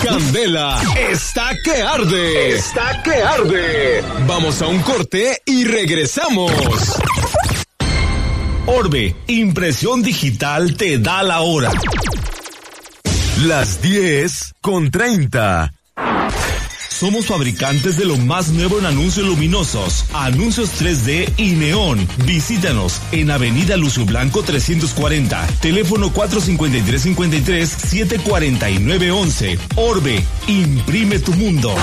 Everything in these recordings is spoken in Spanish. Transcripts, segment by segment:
Candela está que arde. Está que arde. Vamos a un corte y regresamos. Orbe, impresión digital te da la hora. Las 10:30. Somos fabricantes de lo más nuevo en anuncios luminosos, anuncios 3D y neón. Visítanos en Avenida Lucio Blanco 340, teléfono 453-749-11. Orbe, imprime tu mundo.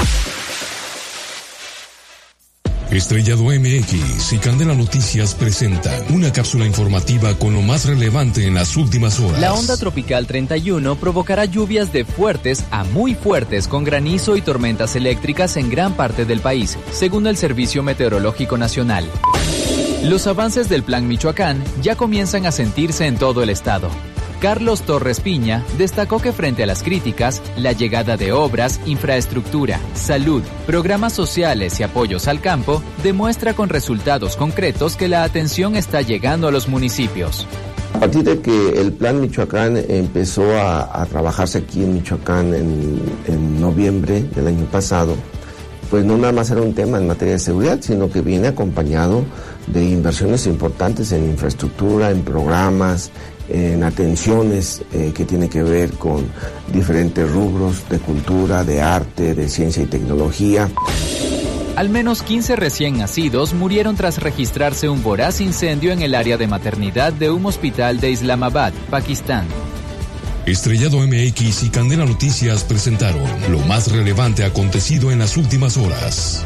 Estrellado MX y Candela Noticias presentan una cápsula informativa con lo más relevante en las últimas horas. La onda tropical 31 provocará lluvias de fuertes a muy fuertes con granizo y tormentas eléctricas en gran parte del país, según el Servicio Meteorológico Nacional. Los avances del Plan Michoacán ya comienzan a sentirse en todo el estado. Carlos Torres Piña destacó que frente a las críticas, la llegada de obras, infraestructura, salud, programas sociales y apoyos al campo demuestra con resultados concretos que la atención está llegando a los municipios. A partir de que el Plan Michoacán empezó a trabajarse aquí en Michoacán en noviembre del año pasado, pues no nada más era un tema en materia de seguridad, sino que viene acompañado de inversiones importantes en infraestructura, en programas, en atenciones que tiene que ver con diferentes rubros de cultura, de arte, de ciencia y tecnología. Al menos 15 recién nacidos murieron tras registrarse un voraz incendio en el área de maternidad de un hospital de Islamabad, Pakistán. Estrellado MX y Candela Noticias presentaron lo más relevante acontecido en las últimas horas.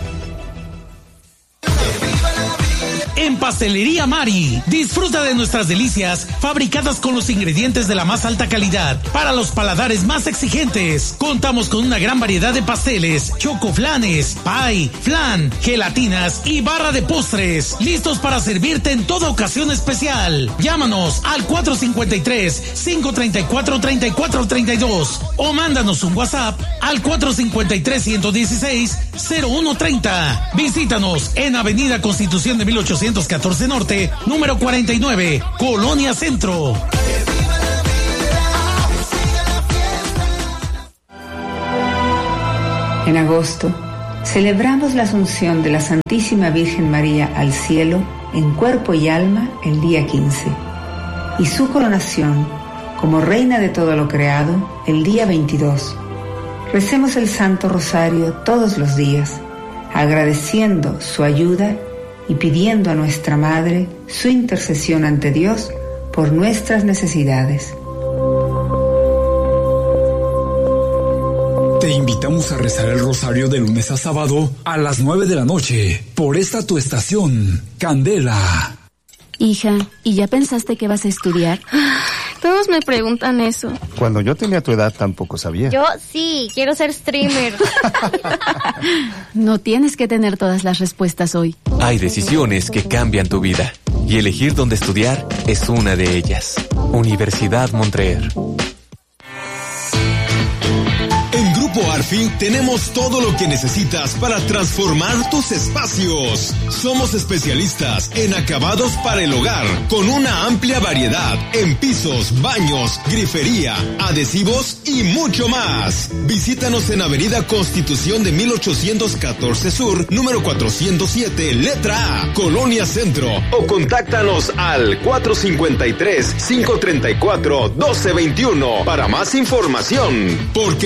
En Pastelería Mari, disfruta de nuestras delicias fabricadas con los ingredientes de la más alta calidad para los paladares más exigentes. Contamos con una gran variedad de pasteles, chocoflanes, pie, flan, gelatinas y barra de postres, listos para servirte en toda ocasión especial. Llámanos al 453-534-3432 o mándanos un WhatsApp al 453-116-0130. Visítanos en Avenida Constitución de 1814 Norte, número 49, Colonia Centro. En agosto, celebramos la Asunción de la Santísima Virgen María al cielo en cuerpo y alma el día 15 y su coronación como Reina de todo lo creado el día 22. Recemos el Santo Rosario todos los días, agradeciendo su ayuda y pidiendo a nuestra Madre su intercesión ante Dios por nuestras necesidades. Te invitamos a rezar el rosario de lunes a sábado a las 9 de la noche por esta tu estación, Candela. Hija, ¿y ya pensaste que vas a estudiar? Todos me preguntan eso. Cuando yo tenía tu edad tampoco sabía. Yo sí, quiero ser streamer. No tienes que tener todas las respuestas hoy. Hay decisiones que cambian tu vida y elegir dónde estudiar es una de ellas. Universidad Montreal. En Grupo Arfi tenemos todo lo que necesitas para transformar tus espacios. Somos especialistas en acabados para el hogar, con una amplia variedad en pisos, baños, grifería, adhesivos y mucho más. Visítanos en Avenida Constitución de 1814 Sur, número 407, letra A, Colonia Centro. O contáctanos al 453-534-1221 para más información. Porque